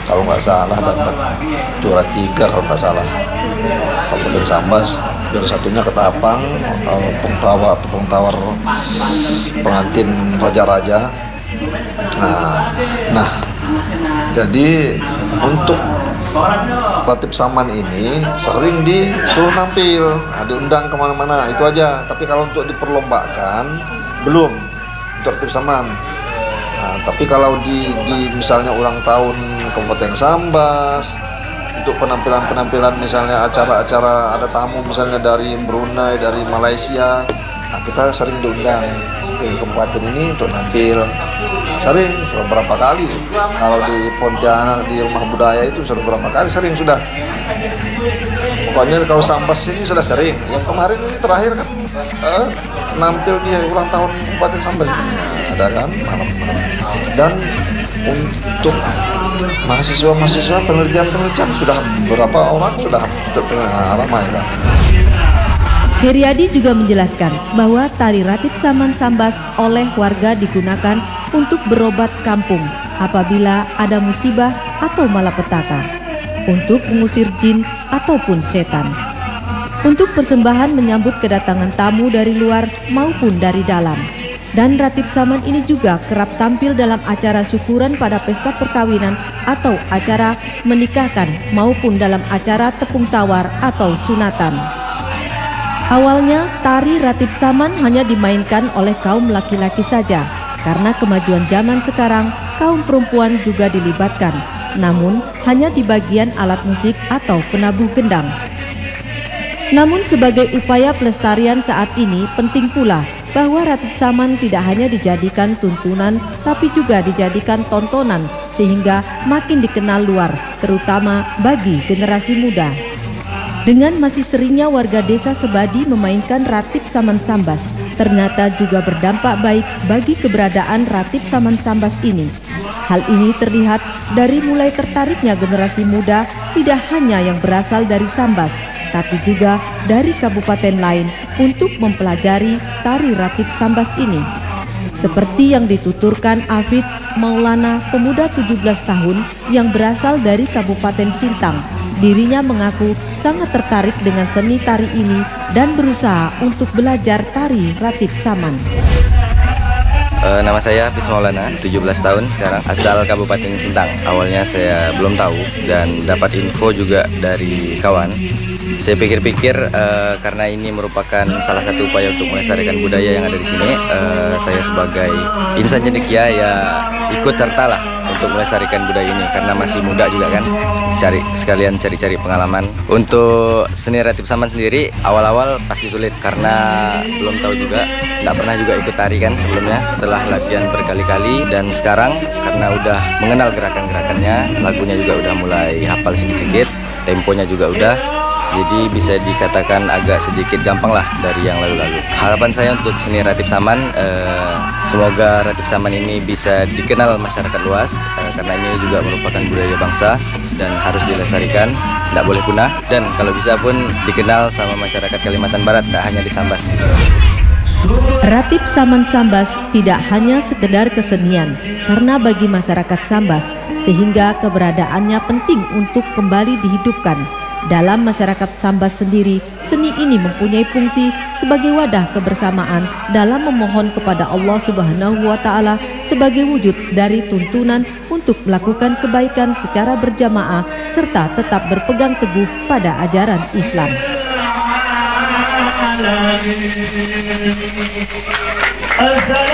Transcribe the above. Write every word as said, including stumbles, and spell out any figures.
kalau nggak salah dapat juara tiga kalau nggak salah Kabupaten Sambas. Juara satunya Ketapang, uh, tepung tawar, tepung tawar pengantin raja-raja. Nah, nah, jadi untuk Ratip Saman ini sering disuruh nampil, nah, diundang kemana-mana, itu aja. Tapi kalau untuk diperlombakan belum untuk Ratip Saman. Nah, tapi kalau di, di misalnya ulang tahun Kabupaten Sambas, untuk penampilan-penampilan misalnya acara-acara ada tamu misalnya dari Brunei, dari Malaysia, nah kita sering diundang ke kabupaten ini untuk nampil. Nah, sering, sudah berapa kali. Kalau di Pontianak di Rumah Budaya itu sudah berapa kali, sering sudah. Pokoknya kalau Sambas ini sudah sering. Yang kemarin ini terakhir kan eh, nampil di ulang tahun Kabupaten Sambas ini. Ada kan malam-malam. Dan untuk mahasiswa-mahasiswa penelitian-penelitian sudah berapa orang sudah ramai kan. Heriadi juga menjelaskan bahwa tari Ratip Saman Sambas oleh warga digunakan untuk berobat kampung apabila ada musibah atau malapetaka, untuk mengusir jin ataupun setan, untuk persembahan menyambut kedatangan tamu dari luar maupun dari dalam. Dan Ratip Saman ini juga kerap tampil dalam acara syukuran pada pesta perkawinan atau acara menikahkan maupun dalam acara tepung tawar atau sunatan. Awalnya tari Ratip Saman hanya dimainkan oleh kaum laki-laki saja. Karena kemajuan zaman sekarang, kaum perempuan juga dilibatkan, namun hanya di bagian alat musik atau penabuh gendang. Namun sebagai upaya pelestarian saat ini penting pula bahwa Ratip Saman tidak hanya dijadikan tuntunan tapi juga dijadikan tontonan sehingga makin dikenal luar, terutama bagi generasi muda. Dengan masih seringnya warga desa Sebadi memainkan Ratip Saman Sambas, ternyata juga berdampak baik bagi keberadaan Ratip Saman Sambas ini. Hal ini terlihat dari mulai tertariknya generasi muda tidak hanya yang berasal dari Sambas, tapi juga dari kabupaten lain untuk mempelajari tari Ratip Sambas ini. Seperti yang dituturkan Afid Maulana, pemuda tujuh belas tahun yang berasal dari Kabupaten Sintang. Dirinya mengaku sangat tertarik dengan seni tari ini dan berusaha untuk belajar tari Ratip Saman. Uh, nama saya Hafiz Maulana, tujuh belas tahun sekarang, asal Kabupaten Sintang. Awalnya saya belum tahu dan dapat info juga dari kawan. Saya pikir-pikir uh, karena ini merupakan salah satu upaya untuk melestarikan budaya yang ada di sini. Uh, saya sebagai insan cendekia ya ikut serta lah untuk melestarikan budaya ini karena masih muda juga kan. Cari sekalian cari-cari pengalaman. Untuk seni Ratip Saman sendiri awal-awal pasti sulit karena belum tahu juga, nggak pernah juga ikut tari kan sebelumnya. Setelah latihan berkali-kali dan sekarang karena udah mengenal gerakan-gerakannya, lagunya juga udah mulai hafal sedikit-sedikit, temponya juga udah. Jadi bisa dikatakan agak sedikit gampang lah dari yang lalu-lalu. Harapan saya untuk seni Ratip Saman, eh, semoga Ratip Saman ini bisa dikenal masyarakat luas, eh, karena ini juga merupakan budaya bangsa dan harus dilestarikan, tidak boleh punah. Dan kalau bisa pun dikenal sama masyarakat Kalimantan Barat, tidak hanya di Sambas. Ratip Saman Sambas tidak hanya sekedar kesenian, karena bagi masyarakat Sambas, sehingga keberadaannya penting untuk kembali dihidupkan. Dalam masyarakat Sambas sendiri, seni ini mempunyai fungsi sebagai wadah kebersamaan dalam memohon kepada Allah Subhanahu wa Ta'ala sebagai wujud dari tuntunan untuk melakukan kebaikan secara berjamaah serta tetap berpegang teguh pada ajaran Islam. Assalamualaikum.